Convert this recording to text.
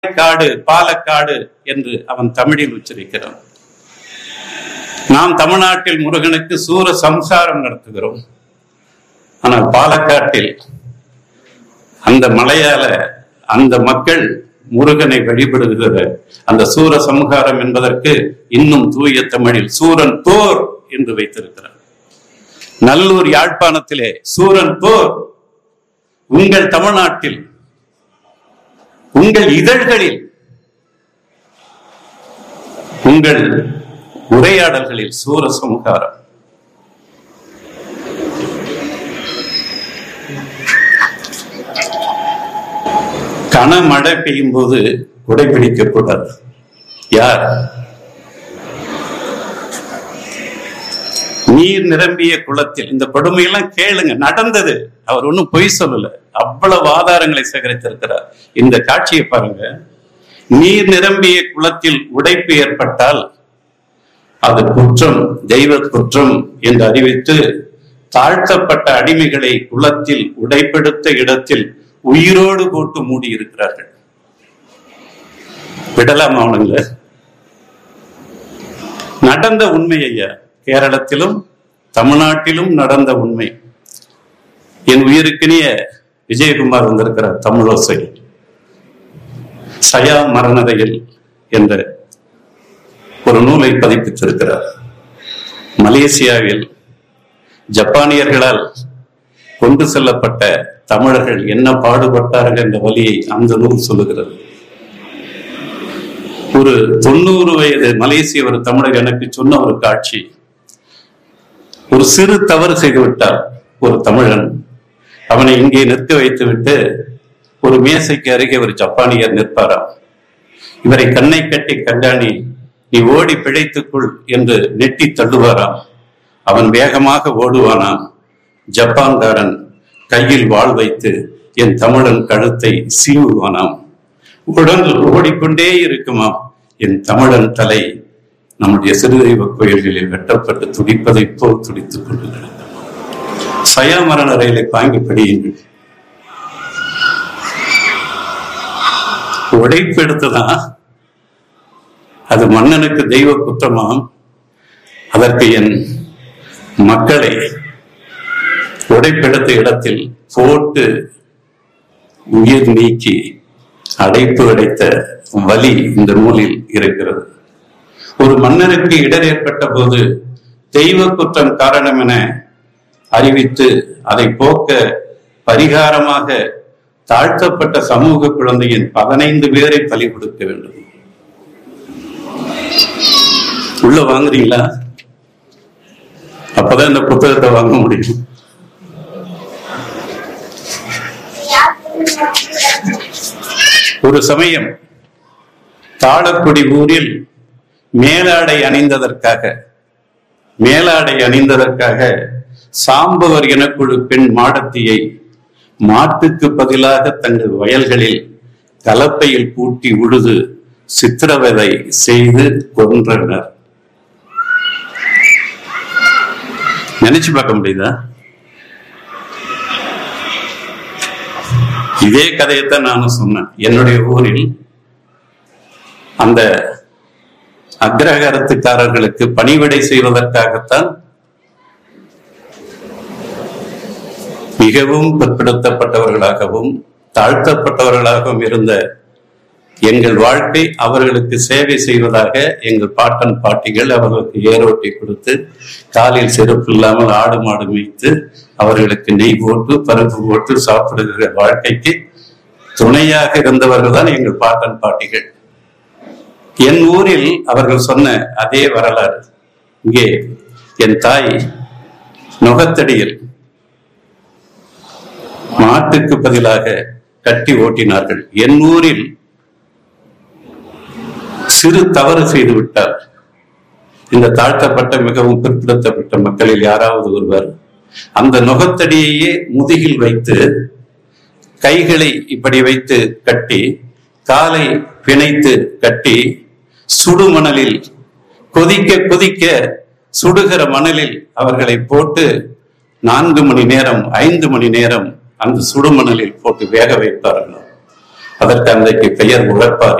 காடு பாலக்காடு என்று அவன் தமிழில் உச்சரிக்கிறான். நாம் தமிழ்நாட்டில் முருகனுக்கு சூர சம்சாரம் நடத்துகிறோம். ஆனால் பாலக்காட்டில் அந்த மலையாள அந்த மக்கள் முருகனை வழிபடுகிற அந்த சூர சம்ஹாரம் என்பதற்கு இன்னும் தூய தமிழில் சூரன் போர் என்று வைத்திருக்கிறார். நல்லூர் யாழ்ப்பாணத்திலே சூரன் போர். உங்கள் தமிழ்நாட்டில் உங்கள் இதழ்களில் உங்கள் உரையாடல்களில் சூர சம்ஹாரம். கனமழை பெய்யும் போது குடை பிடிக்கக்கூடாது. யார்? நீர் நிரம்பிய குளத்தில். இந்த கொடுமையெல்லாம் கேளுங்க, நடந்தது. அவர் ஒன்னும் பொய் சொல்லல, அவ்வளவு ஆதாரங்களை சேகரித்திருக்கிறார். இந்த காட்சியை பாருங்க. நீர் நிரம்பிய குளத்தில் உடைப்பு ஏற்பட்டால் அது குற்றம், தெய்வ குற்றம் என்று அறிவித்து தாழ்த்தப்பட்ட அடிமைகளை குளத்தில் உடைப்பெடுத்த இடத்தில் உயிரோடு போட்டு மூடி இருக்கிறார்கள். விடலாம் அவனுங்க. நடந்த உண்மை ஐயா, கேரளத்திலும் தமிழ்நாட்டிலும் நடந்த உண்மை. என் உயிருக்கினிய விஜயகுமார் வந்திருக்கிறார். தமிழோசை சயா மரணதையில் என்ற ஒரு நூலை பதிப்பித்திருக்கிறார். மலேசியாவில் ஜப்பானியர்களால் கொண்டு செல்லப்பட்ட தமிழர்கள் என்ன பாடுபட்டார்கள் என்ற வழியை அந்த நூல் சொல்லுகிறது. ஒரு 90 வயது மலேசிய ஒரு தமிழர் எனக்கு சொன்ன ஒரு காட்சி. ஒரு சிறு தவறு செய்துவிட்டார் ஒரு தமிழன். அவனை இங்கே நிற்க வைத்து விட்டு ஒரு மேசைக்கு அருகே ஒரு ஜப்பானியர் நிற்பாராம். இவரை கண்ணை கட்டி கண்டாணி, நீ ஓடி பிழைத்துக்குள் என்று நெட்டி தள்ளுவாராம். அவன் வேகமாக ஓடுவானாம். ஜப்பான்காரன் கையில் வாள் வைத்து என் தமிழன் கழுத்தை சீவுவானாம். உடல் ஓடிக்கொண்டே இருக்குமாம். என் தமிழன் தலை நம்முடைய சிறுதெய்வ கோயில்களில் வெட்டப்பட்டு துடிப்பதை போல் துடித்துக் கொண்டு நடந்தோம். சயா மரண ரயிலை தாங்கி படியுங்கள். உடைப்பு எடுத்துதான் அது மன்னனுக்கு தெய்வ குற்றமாம். அதற்கு என் மக்களை உடைப்பெடுத்த இடத்தில் போட்டு உயிர் நீக்கி அடைப்பு அடைத்த வலி இந்த நூலில் இருக்கிறது. ஒரு மன்னருக்கு இடர் ஏற்பட்ட போது தெய்வ குற்றம் காரணம் என அறிவித்து அதை போக்க பரிகாரமாக தாழ்த்தப்பட்ட சமூக குழந்தையின் 15 பேரை பலி கொடுக்க வேண்டும். உள்ள வாங்குறீங்களா? அப்பதான் இந்த புத்தகத்தை வாங்க முடியும். ஒரு சமயம் தாளக்குடி ஊரில் மேலாடை அணிந்ததற்காக சாம்பவர் எனக்குழு பெண் மாடத்தியை மாட்டுக்கு பதிலாக தங்கள் வயல்களில் கலப்பையில் பூட்டி உழுது சித்திரவதை செய்து கொன்றனர். நினைச்சு பார்க்க முடியுதா? இதே கதையைத்தான் நானும் சொன்னேன். என்னுடைய ஊரில் அந்த அக்ரஹாரத்துக்காரர்களுக்கு பணிவிடை செய்வதற்காகத்தான் மிகவும் பிற்படுத்தப்பட்டவர்களாகவும் தாழ்த்தப்பட்டவர்களாகவும் இருந்த எங்கள் வாழ்க்கை அவர்களுக்கு சேவை செய்வதாக எங்கள் பாட்டன் பாட்டிகள் அவர்களுக்கு ஏரோட்டி கொடுத்து காலில் செருப்பு இல்லாமல் ஆடு மாடு மேய்த்து அவர்களுக்கு நெய் போட்டு பருப்பு போட்டு சாப்பிடுகிற வாழ்க்கைக்கு துணையாக இருந்தவர்கள் தான் எங்கள் பாட்டன் பாட்டிகள். என் ஊரில் அவர்கள் சொன்ன அதே வரலாறு. இங்கே என் தாய் நுகத்தடியில் மாட்டுக்கு பதிலாக கட்டி ஓட்டினார்கள். என் ஊரில் சிறு தவறு செய்து விட்டார் இந்த தாழ்த்தப்பட்ட மிகவும் பிற்படுத்தப்பட்ட மக்களில் யாராவது ஒருவர் அந்த நுகத்தடியையே முதுகில் வைத்து கைகளை இப்படி வைத்து கட்டி காலை பிணைத்து கட்டி சுடுமணலில் கொதிக்க கொதிக்க சுடுகிற மணலில் அவர்களை போட்டு 4 மணி நேரம் 5 மணி நேரம் அந்த சுடுமணலில் போட்டு வேக வைப்பார்கள். அதற்கு அன்றைக்கு பெயர் உழப்பாரி.